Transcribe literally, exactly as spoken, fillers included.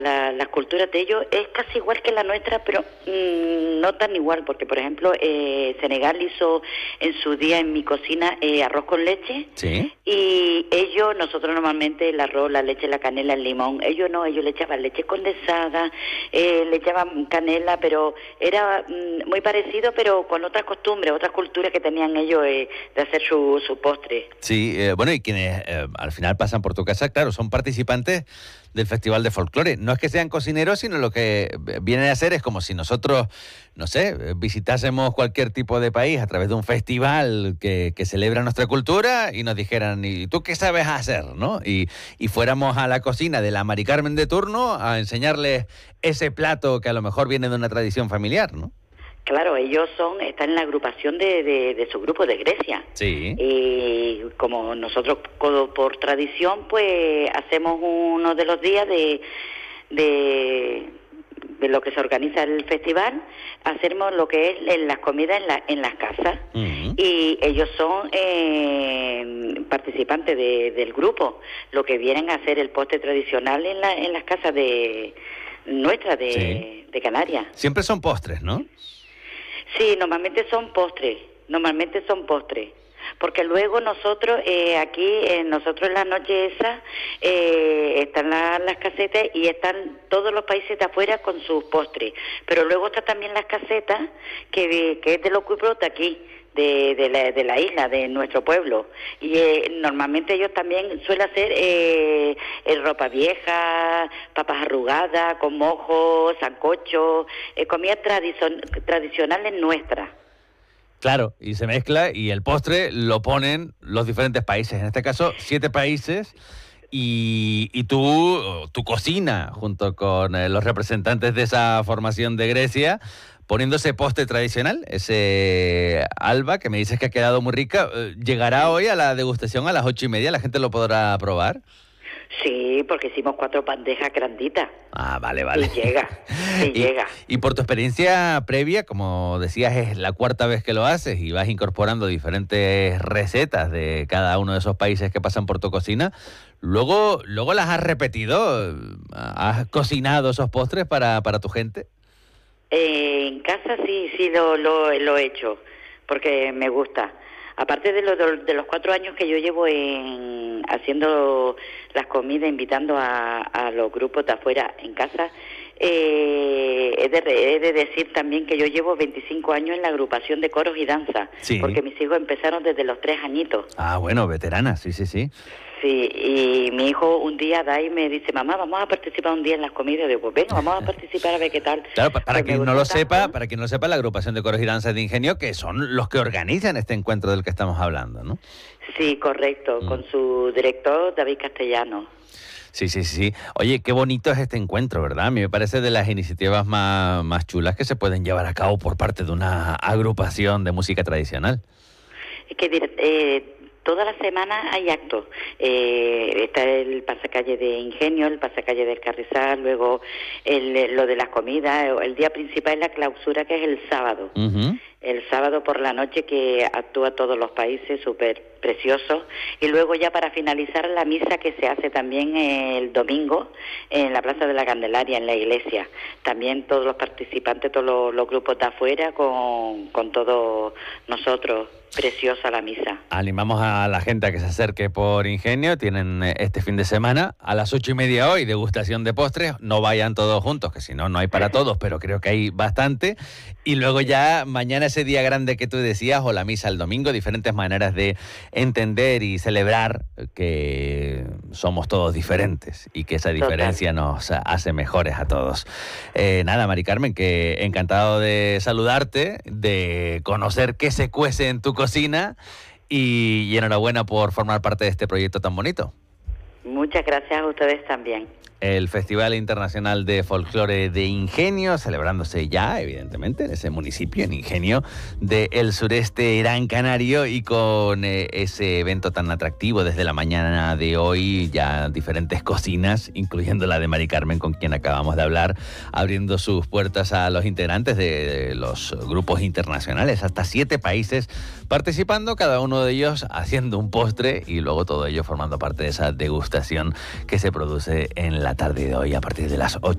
La, las culturas de ellos es casi igual que la nuestra, pero mmm, no tan igual, porque por ejemplo eh, Senegal hizo en su día en mi cocina eh, arroz con leche. Sí. Y ellos, nosotros normalmente el arroz, la leche, la canela, el limón, ellos no, ellos le echaban leche condensada, eh, le echaban canela, pero era mmm, muy parecido, pero con otras costumbres, otras culturas que tenían ellos eh, de hacer su, su postre. Sí, eh, bueno, y quienes eh, al final pasan por tu casa, claro, son participantes del Festival de Folclore. No es que sean cocineros, sino lo que vienen a hacer es como si nosotros, no sé, visitásemos cualquier tipo de país a través de un festival que, que celebra nuestra cultura y nos dijeran, ¿y tú qué sabes hacer?, ¿no? Y, y fuéramos a la cocina de la Mari Carmen de turno a enseñarles ese plato que a lo mejor viene de una tradición familiar, ¿no? Claro, ellos son están en la agrupación de, de, de su grupo de Grecia. Sí. Y como nosotros por tradición, pues hacemos uno de los días de, de, de lo que se organiza el festival, hacemos lo que es en las comidas en, la, en las casas. Uh-huh. Y ellos son eh, participantes de, del grupo, lo que vienen a hacer el postre tradicional en, la, en las casas de nuestras de, sí. de Canarias. Siempre son postres, ¿no? Sí, normalmente son postres, normalmente son postres, porque luego nosotros, eh, aquí, eh, nosotros en la noche esa, eh, están la, las casetas y están todos los países de afuera con sus postres, pero luego está también las casetas, que, que es de los cuipros de aquí, de, de, la, de la isla, de nuestro pueblo, y eh, normalmente ellos también suelen hacer eh, ropa vieja, papas arrugadas, con mojo, sancocho, eh, comida tradicion, tradicionales nuestras. Claro, y se mezcla y el postre lo ponen los diferentes países, en este caso siete países, y, y tú, tu cocina, junto con eh, los representantes de esa formación de Grecia, poniendo ese postre tradicional, ese alba, que me dices que ha quedado muy rica. ¿Llegará hoy a la degustación a las ocho y media? ¿La gente lo podrá probar? Sí, porque hicimos cuatro bandejas granditas. Ah, vale, vale. Y llega, y, y llega. Y por tu experiencia previa, como decías, es la cuarta vez que lo haces y vas incorporando diferentes recetas de cada uno de esos países que pasan por tu cocina. Luego, luego las has repetido, has cocinado esos postres para, para tu gente. Eh, en casa sí, sí lo, lo, lo he hecho, porque me gusta. Aparte de, lo, de los cuatro años que yo llevo en haciendo las comidas, invitando a, a los grupos de afuera en casa, eh, he, de, he de decir también que yo llevo veinticinco años en la agrupación de coros y danza, sí. Porque mis hijos empezaron desde los tres añitos. Ah, bueno, veterana, sí, sí, sí. Sí, y mi hijo un día da y me dice, mamá, vamos a participar un día en las comidas. Digo, pues venga, vamos a participar a ver qué tal. Claro, para pues quien no lo tanto. sepa, para quien no lo sepa, la agrupación de coros y danzas de Ingenio, que son los que organizan este encuentro del que estamos hablando, ¿no? Sí, correcto, mm. con su director, David Castellano. Sí, sí, sí. Oye, qué bonito es este encuentro, ¿verdad? A mí me parece de las iniciativas más, más chulas que se pueden llevar a cabo por parte de una agrupación de música tradicional. Es que eh, toda la semana hay actos. Eh, está el pasacalle de Ingenio, el pasacalle del Carrizal, luego el, lo de las comidas. El día principal es la clausura, que es el sábado. Uh-huh. El sábado por la noche, que actúa todos los países, súper precioso. Y luego ya para finalizar la misa, que se hace también el domingo en la Plaza de la Candelaria, en la iglesia. También todos los participantes, todos los, los grupos de afuera, con, con todos nosotros. Preciosa la misa. Animamos a la gente a que se acerque por Ingenio. Tienen este fin de semana a las ocho y media hoy degustación de postres. No vayan todos juntos, que si no, no hay para todos, pero creo que hay bastante. Y luego ya mañana ese día grande que tú decías, o la misa el domingo, diferentes maneras de entender y celebrar que somos todos diferentes y que esa diferencia Total. nos hace mejores a todos. Eh, nada, Mari Carmen, que encantado de saludarte, de conocer qué se cuece en tu cocina y, y enhorabuena por formar parte de este proyecto tan bonito. Muchas gracias a ustedes también. El Festival Internacional de Folclore de Ingenio, celebrándose ya, evidentemente, en ese municipio, en Ingenio, del sureste Gran Canario, y con eh, ese evento tan atractivo desde la mañana de hoy, ya diferentes cocinas, incluyendo la de Mari Carmen, con quien acabamos de hablar, abriendo sus puertas a los integrantes de, de los grupos internacionales, hasta siete países participando, cada uno de ellos haciendo un postre, y luego todo ello formando parte de esa degustación que se produce en la tarde de hoy a partir de las ocho.